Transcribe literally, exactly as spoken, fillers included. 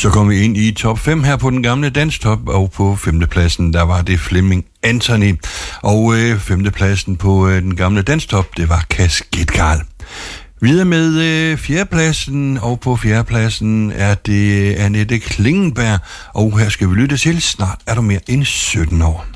Så kom vi ind i top fem her på den gamle danstop, og på femtepladsen, der var det Flemming Anthony. Og øh, femtepladsen på øh, den gamle danstop, det var Kasket Karl. Videre med øh, fjerdepladsen, og på fjerdepladsen er det Annette Klingenberg, og her skal vi lytte til Snart er du mere end sytten år.